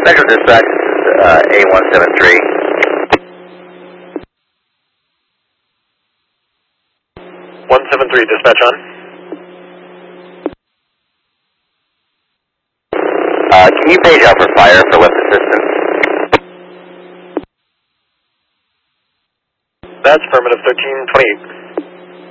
Metro Dispatch, this is A173. 173, dispatch on. Can you page out for fire for lift assistance? That's affirmative, 1328.